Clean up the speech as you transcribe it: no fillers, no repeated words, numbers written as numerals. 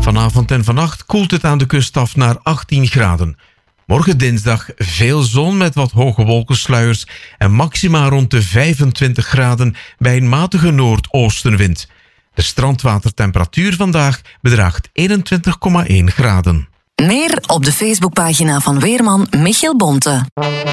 Vanavond en vannacht koelt het aan de kust af naar 18 graden. Morgen dinsdag veel zon met wat hoge wolkensluiers en maxima rond de 25 graden bij een matige noordoostenwind. De strandwatertemperatuur vandaag bedraagt 21,1 graden. Meer op de Facebookpagina van weerman Michiel Bonte.